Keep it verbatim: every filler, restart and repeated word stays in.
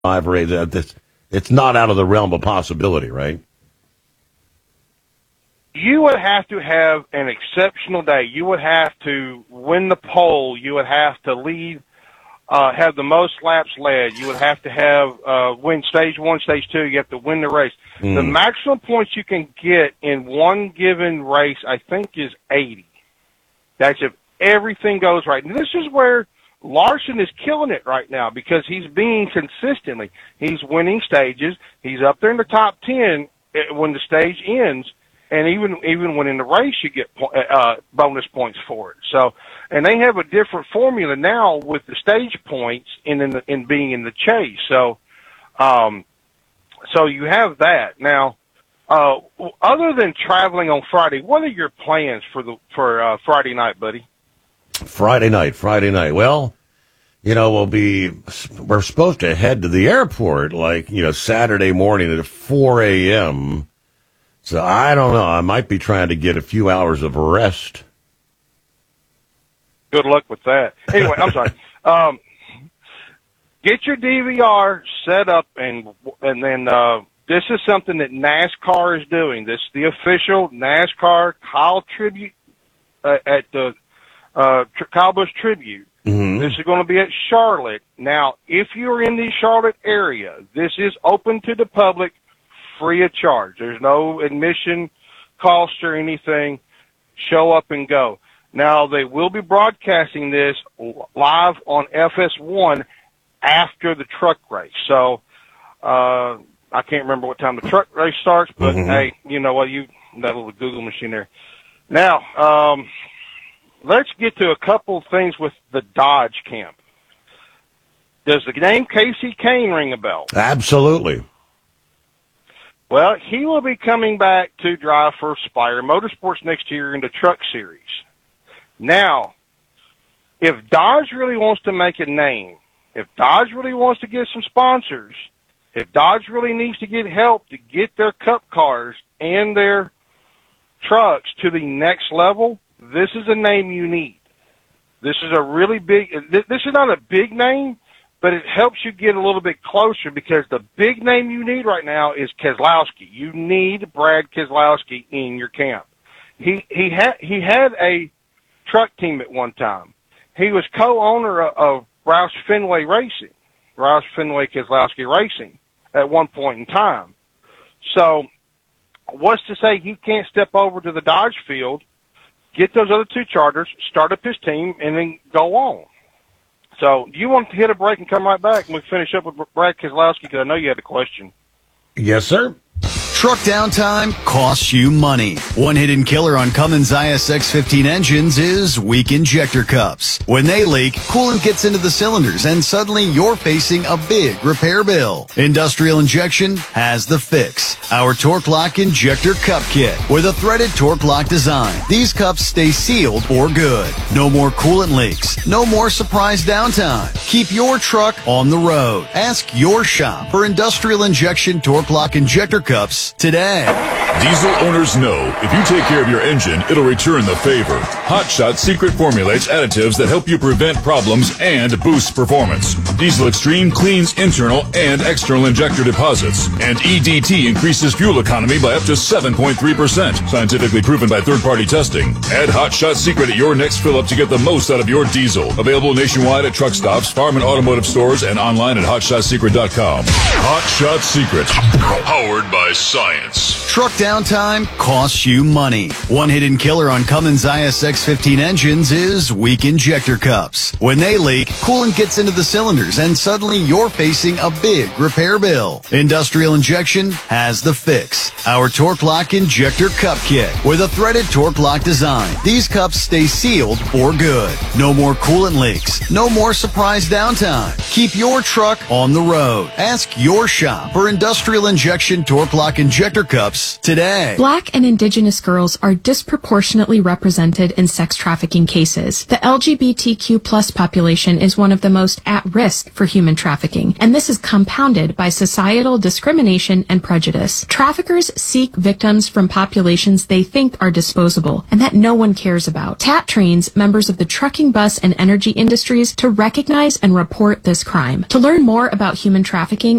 five or eight. That it's not out of the realm of possibility, right? You would have to have an exceptional day. You would have to win the pole. You would have to lead, uh, have the most laps led. You would have to have uh, win stage one, stage two. You have to win the race. Mm. The maximum points you can get in one given race, I think, is eighty. That's if everything goes right. And this is where Larson is killing it right now because he's being consistently. He's winning stages. He's up there in the top ten when the stage ends. And even even when in the race, you get uh, bonus points for it. So, and they have a different formula now with the stage points in in, the, in being in the chase. So, um, so you have that now. Uh, other than traveling on Friday, what are your plans for the for uh, Friday night, buddy? Friday night, Friday night. Well, you know, we'll be we're supposed to head to the airport like you know Saturday morning at four a.m. So I don't know. I might be trying to get a few hours of rest. Good luck with that. Anyway, I'm sorry. Um, get your D V R set up, and and then uh, this is something that NASCAR is doing. This is the official NASCAR Kyle tribute uh, at the uh, Kyle Busch tribute. Mm-hmm. This is going to be at Charlotte. Now, if you're in the Charlotte area, this is open to the public. Free of charge. There's no admission cost or anything. Show up and go. Now, they will be broadcasting this live on F S one after the truck race. So, uh, I can't remember what time the truck race starts, but mm-hmm. hey, you know what, you, that little Google machine there. Now, um, let's get to a couple things with the Dodge camp. Does the name Casey Kane ring a bell? Absolutely. Well, he will be coming back to drive for Spire Motorsports next year in the Truck Series. Now, if Dodge really wants to make a name, if Dodge really wants to get some sponsors, if Dodge really needs to get help to get their Cup cars and their trucks to the next level, this is a name you need. This is a really big, this is not a big name, but it helps you get a little bit closer because the big name you need right now is Keselowski. You need Brad Keselowski in your camp. He he had he had a truck team at one time. He was co-owner of Roush Fenway Racing, Roush Fenway Keselowski Racing at one point in time. So what's to say he can't step over to the Dodge field, get those other two charters, start up his team, and then go on? So, do you want to hit a break and come right back and we finish up with Brad Keselowski because I know you had a question. Yes, sir. Truck downtime costs you money. One hidden killer on Cummins I S X fifteen engines is weak injector cups. When they leak, coolant gets into the cylinders and suddenly you're facing a big repair bill. Industrial Injection has the fix. Our Torque Lock Injector Cup Kit with a threaded Torque Lock design. These cups stay sealed for good. No more coolant leaks. No more surprise downtime. Keep your truck on the road. Ask your shop for Industrial Injection Torque Lock Injector Cups today. Diesel owners know if you take care of your engine, it'll return the favor. Hot Shot Secret formulates additives that help you prevent problems and boost performance. Diesel Extreme cleans internal and external injector deposits. And E D T increases fuel economy by up to seven point three percent. Scientifically proven by third-party testing. Add Hot Shot Secret at your next fill-up to get the most out of your diesel. Available nationwide at truck stops, farm and automotive stores, and online at hot shot secret dot com. Hot Shot Secret. Powered by Science. Truck downtime costs you money. One hidden killer on Cummins I S X fifteen engines is weak injector cups. When they leak, coolant gets into the cylinders and suddenly you're facing a big repair bill. Industrial Injection has the fix. Our Torque Lock Injector Cup Kit with a threaded Torque Lock design. These cups stay sealed for good. No more coolant leaks. No more surprise downtime. Keep your truck on the road. Ask your shop for Industrial Injection Torque Lock Injector Injector Cups today. Black and Indigenous girls are disproportionately represented in sex trafficking cases. The L G B T Q plus population is one of the most at risk for human trafficking, and this is compounded by societal discrimination and prejudice. Traffickers seek victims from populations they think are disposable and that no one cares about. T A P trains members of the trucking, bus, and energy industries to recognize and report this crime. To learn more about human trafficking